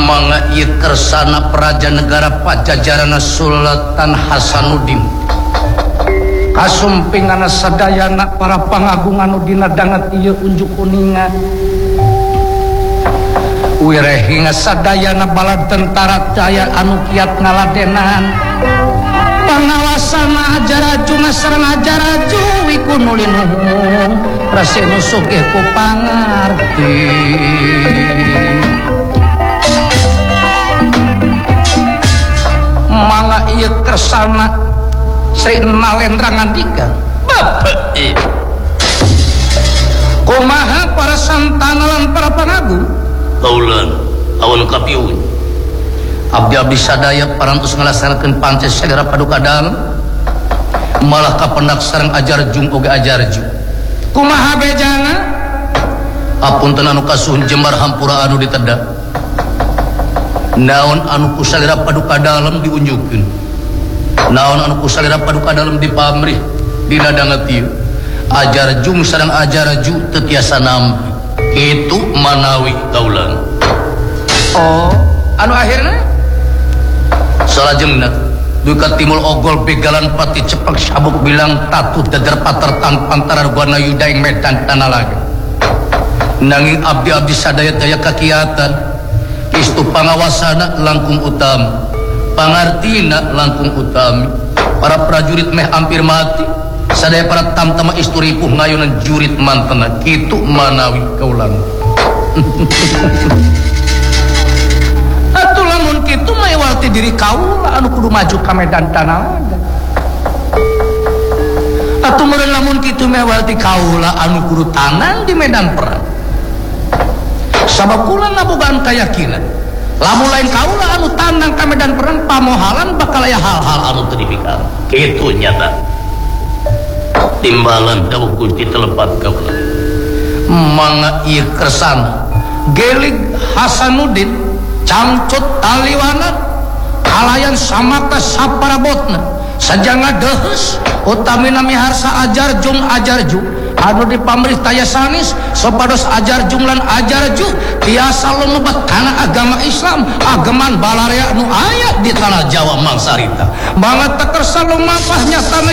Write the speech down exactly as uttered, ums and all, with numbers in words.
mangga ieu kersana Praja Negara Pajajaran Sultan Hasanuddin kasumpingana sadayana para pangagungan dina danget ieu unjuk kuningan wirehinga sadayana bala tentara daya anu kiat ngaladenan pangawasana ajaraju ngasarang ajaraju iku nulinuhung rasenu sugih ku pangarti mangga ieu kersana Sri Nalendra ngandika bapak ieu kumaha para santana lan para pangagung kaulan awan kapiun abdi-abdi sadaya parantos ngalaksanakeun Pancasila paduka dalam malah kapendak sareng ajarjung oge ajarju kumaha bejana apunten anu kasuhun jembar hampura anu ditedak naon anu kusalira paduka dalam diunjukkeun naon anu kusalira paduka dalam dipamrih dina danget ieu ajarjung sareng ajarju teu tiasa nampi itu manawi kaulan oh anu akhirna salajengna duka timul ogol begalan pati cepak sabuk bilang tatu dader patertang pantarar guana yudaing medan tanalaga nanging abdi-abdi sadaya daya kakiatan istu pangawasana langkung utama pangartina langkung utami para prajurit meh hampir mati sadaya para tamtama istu ripuh ngayunan jurit mantena kitu manawi kaulan atuh lamun kitu mah walti diri kaula anu kudu maju ka medan tanalaga atuh meureun lamun kitu mah walti kaula anu kudu tanang di medan perang sabab kula ngabogaan kayakinan lamun lain kaula anu tanang ka medan perang pamohalan bakal aya hal-hal anu teu dipikar kitu nyata timbalan dawuh Gusti telepat kaula mangga ieu kersana Gelig Hasanuddin camcut taliwana kalayan samata saparabotna sajanga deus utamina miharsa ajarjung ajarju anu dipamrih taya sanis supados ajarjung lan ajarju tiasa lumebat kana agama Islam ageman balarea nu aya di tanah Jawa mangsarita banget tekersa lumampah nyatana